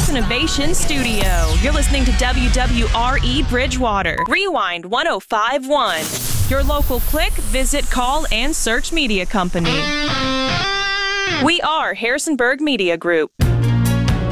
Sports Innovation Studio. You're listening to WWRE Bridgewater. Rewind 105.1. Your local click, visit, call, and search media company. We are Harrisonburg Media Group.